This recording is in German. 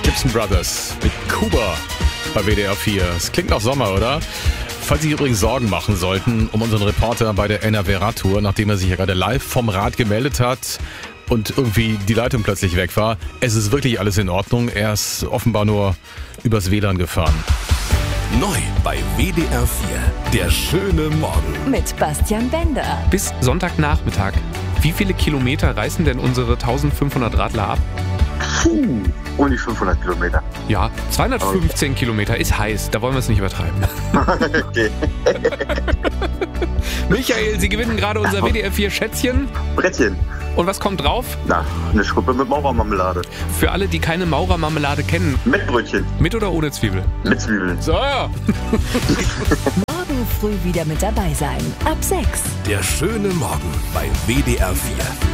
Gibson Brothers mit Kuba bei WDR 4. Es klingt nach Sommer, oder? Falls Sie sich übrigens Sorgen machen sollten um unseren Reporter bei der NRW-Radtour, nachdem er sich ja gerade live vom Rad gemeldet hat und irgendwie die Leitung plötzlich weg war. Es ist wirklich alles in Ordnung. Er ist offenbar nur übers WLAN gefahren. Neu bei WDR 4. Der schöne Morgen. Mit Bastian Bender. Bis Sonntagnachmittag. Wie viele Kilometer reißen denn unsere 1500 Radler ab? Um die 500 Kilometer. Ja, 215 Kilometer ist heiß. Da wollen wir es nicht übertreiben. Okay. Michael, Sie gewinnen gerade unser WDR 4 Schätzchen. Brettchen. Und was kommt drauf? Na, eine Schruppe mit Maurermarmelade. Für alle, die keine Maurermarmelade kennen. Mit Brötchen. Mit oder ohne Zwiebel? Mit Zwiebeln. So. Morgen früh wieder mit dabei sein. Ab 6. Der schöne Morgen bei WDR 4.